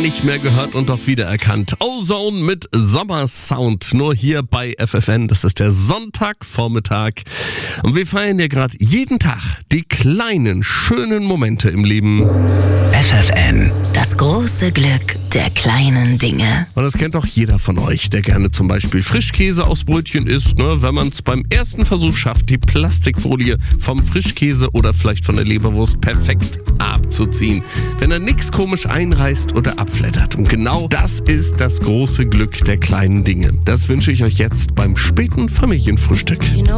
nicht mehr gehört und doch wiedererkannt. Ozone mit Sommersound, nur hier bei FFN. Das ist der Sonntagvormittag und wir feiern ja gerade jeden Tag die kleinen, schönen Momente im Leben. FFN, das große Glück der kleinen Dinge. Und das kennt doch jeder von euch, der gerne zum Beispiel Frischkäse aus Brötchen isst, ne? Wenn man es beim ersten Versuch schafft, die Plastikfolie vom Frischkäse oder vielleicht von der Leberwurst perfekt abzuziehen. Wenn er nichts komisch einreißt oder abflattert. Und genau das ist das große Glück der kleinen Dinge. Das wünsche ich euch jetzt beim späten Familienfrühstück.